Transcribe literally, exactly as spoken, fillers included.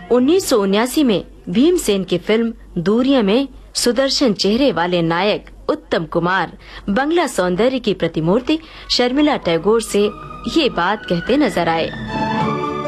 उन्नीस सौ उन्यासी में भीमसेन की फिल्म दूरियां में सुदर्शन चेहरे वाले नायक उत्तम कुमार बंगला सौंदर्य की प्रतिमूर्ति शर्मिला टैगोर से ये बात कहते नजर आए।